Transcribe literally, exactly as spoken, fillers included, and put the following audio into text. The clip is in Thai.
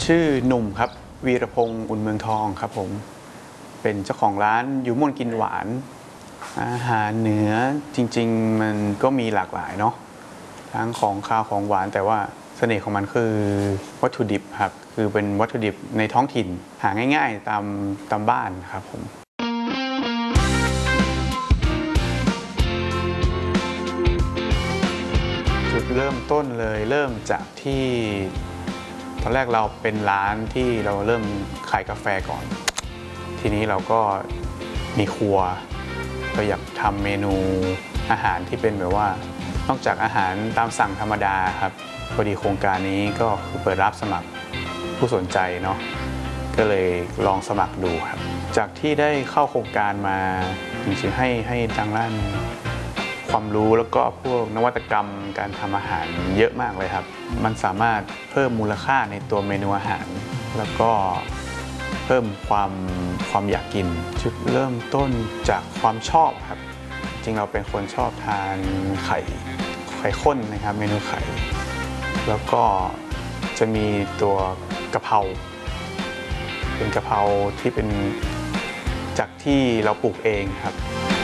ชื่อหนุ่มครับวีรพงศ์อุ่นเมืองทองครับผมเป็นเจ้าของร้านยูม่วนกินหวานอาหารเหนือจริงๆมันก็มีหลากหลายเนาะทั้งของคาวของหวานแต่ว่าเสน่ห์ของมันคือวัตถุดิบครับคือเป็นวัตถุดิบในท้องถิ่นหาง่ายๆตามตามบ้านครับผมจุดเริ่มต้นเลยเริ่มจากที่ตอนแรกเราเป็นร้านที่เราเริ่มขายกาแฟก่อนทีนี้เราก็มีครัวเราอยากทำเมนูอาหารที่เป็นแบบว่านอกจากอาหารตามสั่งธรรมดาครับพอดีโครงการนี้ก็คือเปิดรับสมัครผู้สนใจเนาะก็เลยลองสมัครดูครับจากที่ได้เข้าโครงการมาจริงๆให้ให้ทางด้านความรู้แล้วก็พวกนวัตกรรมการทำอาหารเยอะมากเลยครับมันสามารถเพิ่มมูลค่าในตัวเมนูอาหารแล้วก็เพิ่มความความอยากกินจุดเริ่มต้นจากความชอบครับจริงเราเป็นคนชอบทานไข่ไข่ข้นนะครับเมนูไข่แล้วก็จะมีตัวกะเพราเป็นกะเพราที่เป็นจากที่เราปลูกเองครับ